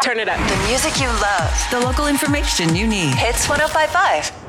Turn it up. The music you love. The local information you need. Hits 105.5.